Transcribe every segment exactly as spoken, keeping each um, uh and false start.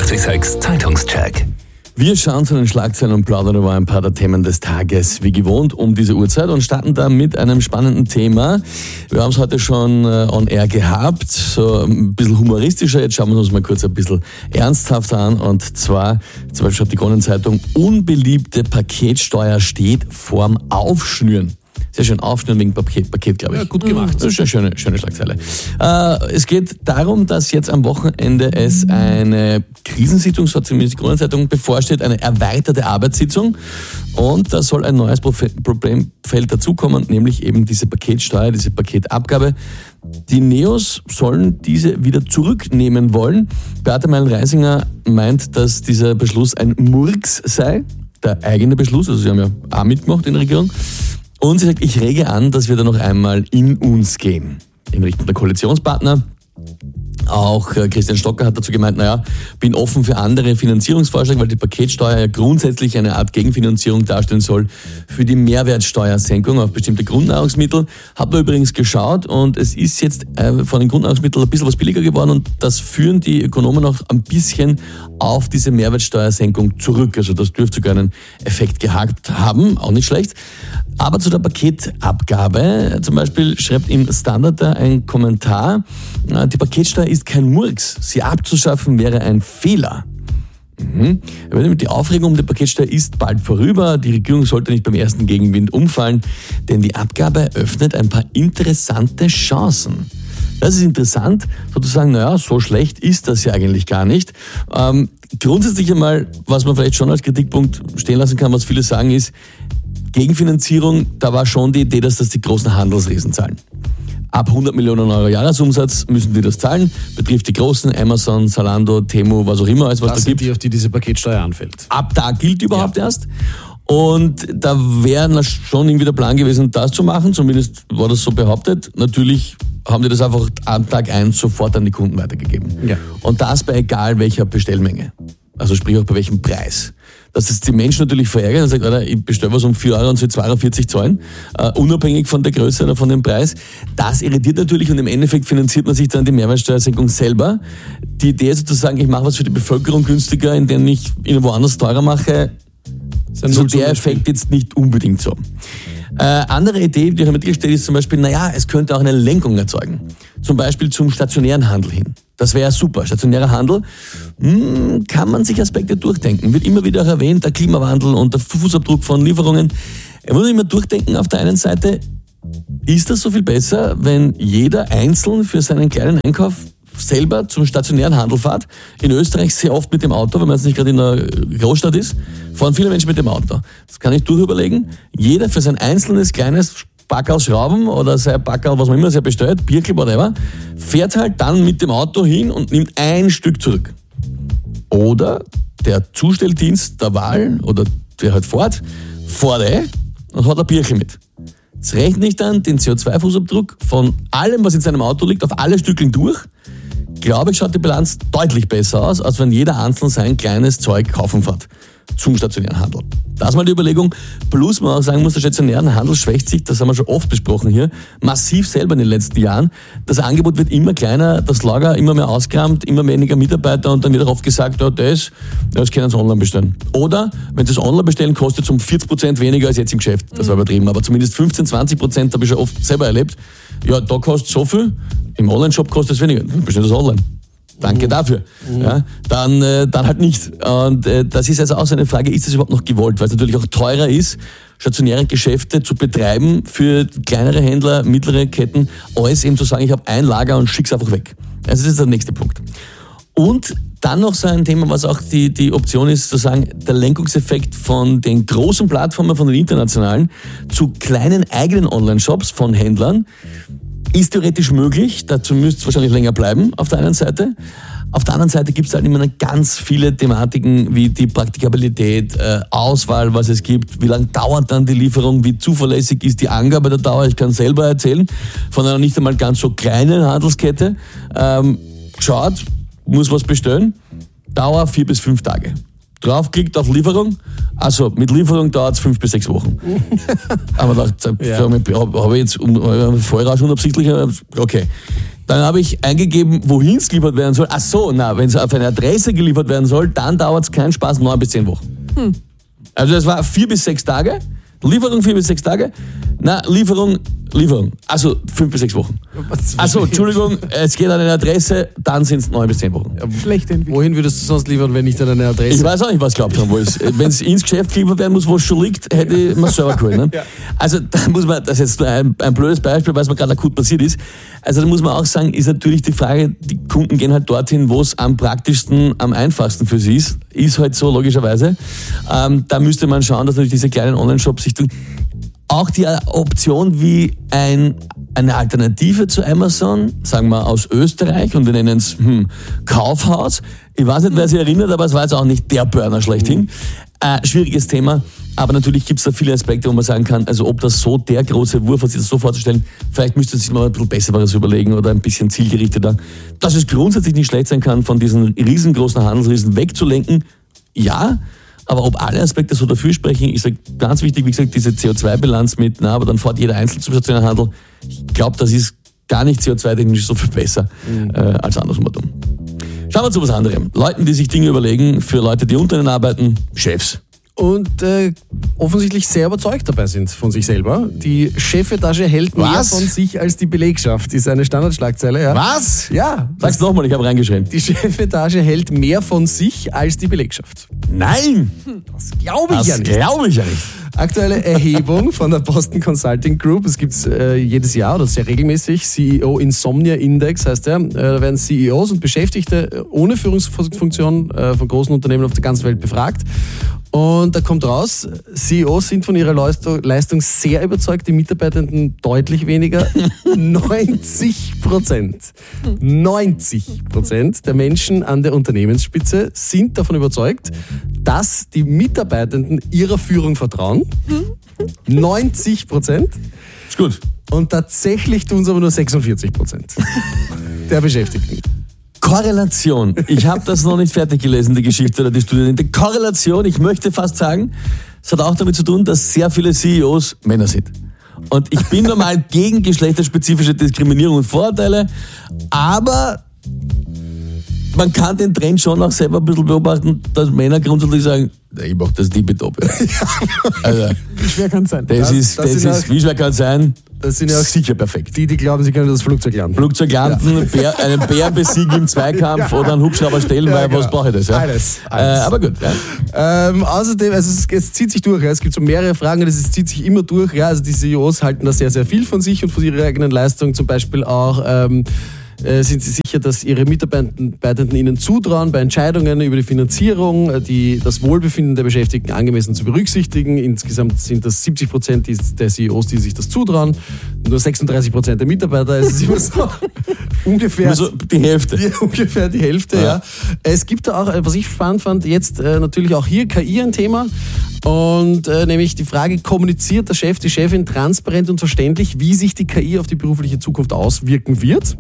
achtundsechzig Zeitungscheck. Wir schauen zu den Schlagzeilen und plaudern über ein paar der Themen des Tages, wie gewohnt, um diese Uhrzeit und starten da mit einem spannenden Thema. Wir haben es heute schon äh, on air gehabt, so ein bisschen humoristischer. Jetzt schauen wir uns mal kurz ein bisschen ernsthafter an. Und zwar, zum Beispiel schreibt die Kronenzeitung, unbeliebte Paketsteuer steht vorm Aufschnüren. Sehr schön, aufschnüren wegen Paket, Paket glaube ich. Ja, gut gemacht. Das ist eine schöne, schöne Schlagzeile. Äh, es geht darum, dass jetzt am Wochenende es eine Krisensitzung, so hat zumindest die Kronenzeitung, bevorsteht, eine erweiterte Arbeitssitzung. Und da soll ein neues Problemfeld dazukommen, nämlich eben diese Paketsteuer, diese Paketabgabe. Die Neos sollen diese wieder zurücknehmen wollen. Beate Meilen-Reisinger meint, dass dieser Beschluss ein Murks sei, der eigene Beschluss, also sie haben ja auch mitgemacht in der Regierung. Und sie sagt, ich rege an, dass wir da noch einmal in uns gehen. In Richtung der Koalitionspartner. Auch Christian Stocker hat dazu gemeint, naja, bin offen für andere Finanzierungsvorschläge, weil die Paketsteuer ja grundsätzlich eine Art Gegenfinanzierung darstellen soll für die Mehrwertsteuersenkung auf bestimmte Grundnahrungsmittel. Hab da übrigens geschaut und es ist jetzt äh, von den Grundnahrungsmitteln ein bisschen was billiger geworden und das führen die Ökonomen auch ein bisschen auf diese Mehrwertsteuersenkung zurück. Also das dürfte sogar einen Effekt gehabt haben, auch nicht schlecht. Aber zu der Paketabgabe, zum Beispiel schreibt im Standard da ein Kommentar, die Paketsteuer ist kein Murks, sie abzuschaffen wäre ein Fehler. Mhm. Die Aufregung um die Paketsteuer ist bald vorüber, die Regierung sollte nicht beim ersten Gegenwind umfallen, denn die Abgabe öffnet ein paar interessante Chancen. Das ist interessant, sozusagen, naja, so schlecht ist das ja eigentlich gar nicht. Ähm, grundsätzlich einmal, was man vielleicht schon als Kritikpunkt stehen lassen kann, was viele sagen ist, Gegenfinanzierung, da war schon die Idee, dass das die großen Handelsriesen zahlen. Ab hundert Millionen Euro Jahresumsatz müssen die das zahlen, betrifft die großen, Amazon, Zalando, Temu, was auch immer, als was das da sind gibt. Die, auf die diese Paketsteuer anfällt. Ab da gilt überhaupt Ja. erst. Und da wäre schon irgendwie der Plan gewesen, das zu machen, zumindest war das so behauptet. Natürlich haben die das einfach am Tag eins sofort an die Kunden weitergegeben. Ja. Und das bei egal welcher Bestellmenge. Also sprich auch bei welchem Preis. Dass es die Menschen natürlich verärgert und sagt, Alter, ich bestelle was um vier Euro und soll zwei Euro vierzig zahlen, uh, unabhängig von der Größe oder von dem Preis. Das irritiert natürlich und im Endeffekt finanziert man sich dann die Mehrwertsteuersenkung selber. Die Idee sozusagen, ich mache was für die Bevölkerung günstiger, indem ich ihnen woanders teurer mache, so der Effekt jetzt nicht unbedingt so. Äh, andere Idee, die auch mit dir steht, ist zum Beispiel, naja, es könnte auch eine Lenkung erzeugen. Zum Beispiel zum stationären Handel hin. Das wäre super. Stationärer Handel, mh, kann man sich Aspekte durchdenken. Wird immer wieder auch erwähnt, der Klimawandel und der Fußabdruck von Lieferungen. Man muss immer durchdenken, auf der einen Seite, ist das so viel besser, wenn jeder einzeln für seinen kleinen Einkauf selber zum stationären Handel fährt. In Österreich sehr oft mit dem Auto, wenn man jetzt nicht gerade in einer Großstadt ist, fahren viele Menschen mit dem Auto. Das kann ich durchüberlegen. Jeder für sein einzelnes kleines Packerl Schrauben oder sein Packerl, was man immer sehr bestellt, Birkel, whatever, fährt halt dann mit dem Auto hin und nimmt ein Stück zurück. Oder der Zustelldienst der Wahl oder der halt fährt, fährt eh und hat ein Birkel mit. Jetzt rechne ich dann den C O zwei Fußabdruck von allem, was in seinem Auto liegt, auf alle Stückchen durch. Glaube ich, schaut die Bilanz deutlich besser aus, als wenn jeder einzeln sein kleines Zeug kaufen fährt zum stationären Handel. Das ist mal die Überlegung. Plus man auch sagen muss, der stationäre Handel schwächt sich, das haben wir schon oft besprochen hier, massiv selber in den letzten Jahren. Das Angebot wird immer kleiner, das Lager immer mehr ausgerammt, immer weniger Mitarbeiter und dann wird auch oft gesagt, ja, das, das können Sie online bestellen. Oder, wenn Sie es online bestellen, kostet es um vierzig Prozent weniger als jetzt im Geschäft. Das war übertrieben, aber zumindest fünfzehn, zwanzig Prozent habe ich schon oft selber erlebt. Ja, da kostet es so viel, im Online-Shop kostet es weniger. Dann bestell das online. Danke mhm. dafür. Mhm. Ja, dann, äh, dann halt nicht. Und äh, das ist also auch so eine Frage, ist das überhaupt noch gewollt? Weil es natürlich auch teurer ist, stationäre Geschäfte zu betreiben für kleinere Händler, mittlere Ketten, als eben zu sagen, ich habe ein Lager und schick's einfach weg. Also das ist der nächste Punkt. Und dann noch so ein Thema, was auch die, die Option ist, zu sagen, der Lenkungseffekt von den großen Plattformen, von den internationalen, zu kleinen eigenen Online-Shops von Händlern, ist theoretisch möglich, dazu müsste es wahrscheinlich länger bleiben, auf der einen Seite. Auf der anderen Seite gibt es halt immer ganz viele Thematiken wie die Praktikabilität, äh, Auswahl, was es gibt, wie lange dauert dann die Lieferung, wie zuverlässig ist die Angabe der Dauer, ich kann selber erzählen, von einer nicht einmal ganz so kleinen Handelskette. Ähm, geschaut, muss was bestellen, Dauer vier bis fünf Tage. Draufklickt auf Lieferung, also mit Lieferung dauert es fünf bis sechs Wochen. Aber da ja. habe ich jetzt um, Vollrausch unabsichtlich, okay. Dann habe ich eingegeben, wohin es geliefert werden soll. Ach so, na, wenn es auf eine Adresse geliefert werden soll, dann dauert es keinen Spaß, neun bis zehn Wochen. Hm. Also das war vier bis sechs Tage. Lieferung vier bis sechs Tage. Na, Lieferung, Lieferung. Also fünf bis sechs Wochen. Also, Entschuldigung, es geht an eine Adresse, dann sind es neun bis zehn Wochen. Ja, schlecht entwickelt. Wohin würdest du sonst liefern, wenn nicht an eine Adresse? Ich weiß auch nicht, was glaubt haben, wo es. Wenn es ins Geschäft geliefert werden muss, wo es schon liegt, hätte ich mir selber geholt. Ne? Ja. Also da muss man, das ist jetzt ein, ein blödes Beispiel, weil es mir gerade akut passiert ist. Also da muss man auch sagen, ist natürlich die Frage, die Kunden gehen halt dorthin, wo es am praktischsten, am einfachsten für sie ist. Ist halt so, logischerweise. Ähm, da müsste man schauen, dass natürlich diese kleinen Online-Shops sich tun. Auch die Option wie ein, eine Alternative zu Amazon, sagen wir aus Österreich, und wir nennen es hm, Kaufhaus. Ich weiß nicht, wer sich erinnert, aber es war jetzt auch nicht der Burner schlechthin. Äh, schwieriges Thema, aber natürlich gibt es da viele Aspekte, wo man sagen kann, also ob das so der große Wurf ist, sich das so vorzustellen, vielleicht müsste sich mal ein bisschen Besseres überlegen oder ein bisschen zielgerichteter. Dass es grundsätzlich nicht schlecht sein kann, von diesen riesengroßen Handelsriesen wegzulenken, ja. Aber ob alle Aspekte so dafür sprechen, ich sage ganz wichtig, wie gesagt, diese C O zwei Bilanz mit, na, aber dann fährt jeder einzeln zum stationären Handel. Ich glaube, das ist gar nicht C O zwei technisch so viel besser mhm. äh, als andersrum. Schauen wir zu was anderem. Leuten, die sich Dinge überlegen, für Leute, die unter ihnen arbeiten, Chefs. Und äh, offensichtlich sehr überzeugt dabei sind von sich selber. Die Chefetage hält mehr Was? von sich als die Belegschaft, ist eine Standardschlagzeile. Ja. Was? Ja. Sag's nochmal, ich habe reingeschrien. Die Chefetage hält mehr von sich als die Belegschaft. Nein! Das glaube ich das ja nicht. Das glaube ich ja nicht. Aktuelle Erhebung von der Boston Consulting Group, es gibt es äh, jedes Jahr oder sehr regelmäßig, C E O Insomnia Index heißt der, äh, da werden C E Os und Beschäftigte ohne Führungsfunktion äh, von großen Unternehmen auf der ganzen Welt befragt. Und da kommt raus, C E Os sind von ihrer Leistung sehr überzeugt, die Mitarbeitenden deutlich weniger. neunzig Prozent. neunzig Prozent der Menschen an der Unternehmensspitze sind davon überzeugt, dass die Mitarbeitenden ihrer Führung vertrauen. neunzig Prozent. Ist gut. Und tatsächlich tun es aber nur sechsundvierzig Prozent der Beschäftigten. Korrelation. Ich habe das noch nicht fertig gelesen, die Geschichte oder die Studie. Die Korrelation, ich möchte fast sagen, es hat auch damit zu tun, dass sehr viele C E Os Männer sind. Und ich bin normal gegen geschlechterspezifische Diskriminierung und Vorurteile, aber man kann den Trend schon auch selber ein bisschen beobachten, dass Männer grundsätzlich sagen, ich mach das tippitopp. Ja. Also, wie schwer kann es sein? Das, das ist, das, das ist, wie schwer kann es sein? Das sind ja auch sicher perfekt. Die, die glauben, sie können das Flugzeug landen. Flugzeug landen, ja. Bär, einen Bär besiegen im Zweikampf ja. oder einen Hubschrauber stellen, ja, weil genau. was brauche ich das? Ja? Alles. alles. Äh, aber gut. Ja. Ähm, außerdem, also es, es zieht sich durch. Ja. Es gibt so mehrere Fragen, das es zieht sich immer durch. Ja. Also die C E Os halten da sehr, sehr viel von sich und von ihrer eigenen Leistung. Zum Beispiel auch ähm, sind sie sicher, dass ihre Mitarbeitenden ihnen zutrauen, bei Entscheidungen über die Finanzierung die, das Wohlbefinden der Beschäftigten angemessen zu berücksichtigen. Insgesamt sind das siebzig Prozent der C E Os, die sich das zutrauen. Nur sechsunddreißig Prozent der Mitarbeiter. Es ist immer so ungefähr also die Hälfte. Die, ungefähr die Hälfte, ja. ja. Es gibt da auch, was ich spannend fand, jetzt äh, natürlich auch hier K I ein Thema. Und äh, nämlich die Frage, kommuniziert der Chef, die Chefin transparent und verständlich, wie sich die K I auf die berufliche Zukunft auswirken wird?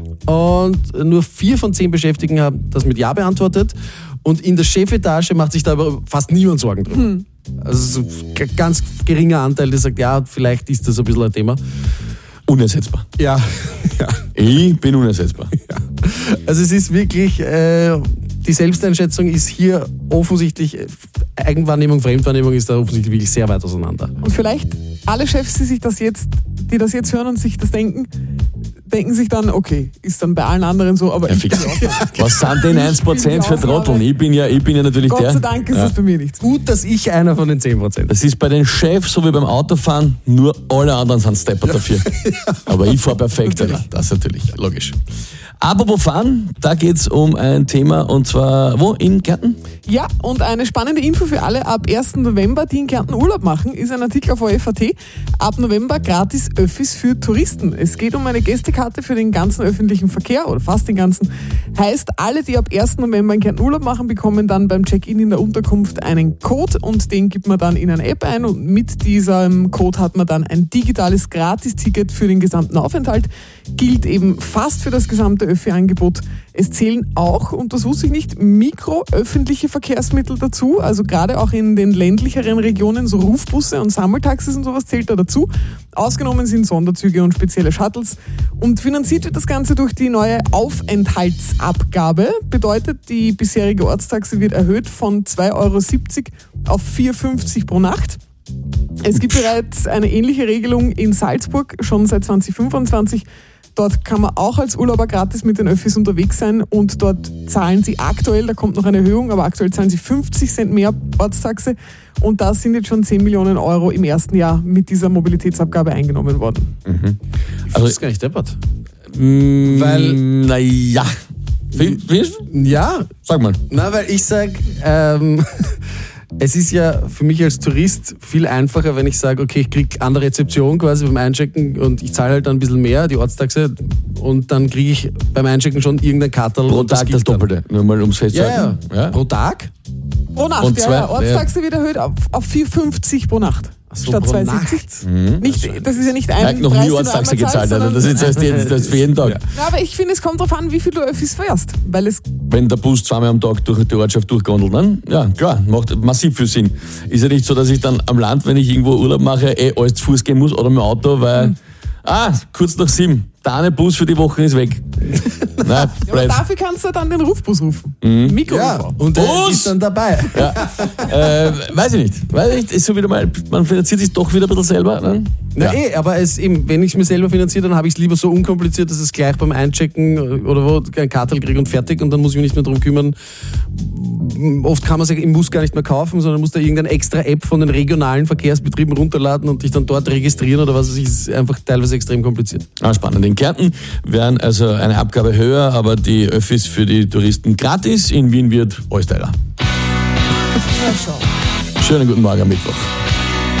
Und nur vier von zehn Beschäftigten haben das mit Ja beantwortet. Und in der Chefetage macht sich da aber fast niemand Sorgen drüber. Hm. Also so ein ganz geringer Anteil, der sagt, ja, vielleicht ist das ein bisschen ein Thema. Unersetzbar. Ja. ja. Ich bin unersetzbar. Ja. Also es ist wirklich, äh, die Selbsteinschätzung ist hier offensichtlich, Eigenwahrnehmung, Fremdwahrnehmung ist da offensichtlich wirklich sehr weit auseinander. Und vielleicht alle Chefs, die sich das jetzt, die das jetzt hören und sich das denken, denken sich dann, okay, ist dann bei allen anderen so, aber ja, ich bin ja was sind denn eins Prozent für Trotteln? Ich bin ja, ich bin ja natürlich Gott der. Gott sei Dank ist ja. das bei mir nichts. Gut, dass ich einer von den zehn Prozent. Das ist bei den Chefs so wie beim Autofahren, nur alle anderen sind Stepper ja. dafür. Ja. Aber ich fahre perfekt, Alter. Das ist natürlich logisch. Apropos fahren, da geht es um ein Thema und zwar wo? In Kärnten? Ja, und eine spannende Info für alle ab ersten November, die in Kärnten Urlaub machen, ist ein Artikel auf O F A T. Ab November gratis Öffis für Touristen. Es geht um eine Gästekarte für den ganzen öffentlichen Verkehr oder fast den ganzen. Heißt, alle, die ab ersten November in Kärnten Urlaub machen, bekommen dann beim Check-in in der Unterkunft einen Code und den gibt man dann in eine App ein und mit diesem Code hat man dann ein digitales Gratis-Ticket für den gesamten Aufenthalt. Gilt eben fast für das gesamte Öffi-Angebot. Es zählen auch, und das wusste ich nicht, mikroöffentliche Verkehrsmittel dazu, also gerade auch in den ländlicheren Regionen, so Rufbusse und Sammeltaxis und sowas zählt da dazu. Ausgenommen sind Sonderzüge und spezielle Shuttles. Und finanziert wird das Ganze durch die neue Aufenthaltsabgabe. Bedeutet, die bisherige Ortstaxe wird erhöht von zwei Euro siebzig auf vier Euro fünfzig pro Nacht. Es gibt bereits eine ähnliche Regelung in Salzburg, schon seit zwanzig fünfundzwanzig. Dort kann man auch als Urlauber gratis mit den Öffis unterwegs sein und dort zahlen sie aktuell, da kommt noch eine Erhöhung, aber aktuell zahlen sie fünfzig Cent mehr Ortstaxe und da sind jetzt schon zehn Millionen Euro im ersten Jahr mit dieser Mobilitätsabgabe eingenommen worden. Mhm. Also das ist gar nicht deppert. Mm, weil, naja. Findest du? Ja. Sag mal. Na, weil ich sag, ähm, es ist ja für mich als Tourist viel einfacher, wenn ich sage, okay, ich kriege an der Rezeption quasi beim Einchecken und ich zahle halt dann ein bisschen mehr, die Ortstaxe, und dann kriege ich beim Einchecken schon irgendein Kartel. Pro Tag das, das Doppelte, nur mal ums festzuhalten. Ja, ja. ja. Pro Tag? Pro Nacht, und ja, zwei, ja. Ortstaxe ja. wird erhöht auf, auf vier Euro fünfzig pro Nacht. So, statt zwei Euro siebzig. Mhm. Nicht, das ist ja nicht ein Preis, noch nie Ortstaxe gezahlt, zahlst, das ist das, das, das für jeden Tag. Ja. Ja, aber ich finde, es kommt darauf an, wie viel du Öffis fährst. Weil es Wenn der Bus zweimal am Tag durch die Ortschaft durchgondelt, dann, ja, klar, macht massiv viel Sinn. Ist ja nicht so, dass ich dann am Land, wenn ich irgendwo Urlaub mache, eh alles zu Fuß gehen muss oder mit dem Auto, weil, mhm. ah, kurz nach sieben, der eine Bus für die Woche ist weg. Nein, ja, aber dafür kannst du dann den Rufbus rufen. Mhm. Mikro ja, und der Bus ist dann dabei. Ja. äh, weiß ich nicht. Weiß ich nicht. Ist so wieder mal, man finanziert sich doch wieder ein bisschen selber. Ne? Na ja. eh, aber es eben, wenn ich es mir selber finanziere, dann habe ich es lieber so unkompliziert, dass es gleich beim Einchecken oder wo ein Kartel kriege und fertig und dann muss ich mich nicht mehr darum kümmern. Oft kann man sich im Bus gar nicht mehr kaufen, sondern muss da irgendeine extra App von den regionalen Verkehrsbetrieben runterladen und dich dann dort registrieren oder was weiß ich. Ist einfach teilweise extrem kompliziert. Ah, spannend. In Kärnten wären also eine Abgabe höher, aber die Öffis für die Touristen gratis. In Wien wird alles teurer. Schönen guten Morgen am Mittwoch.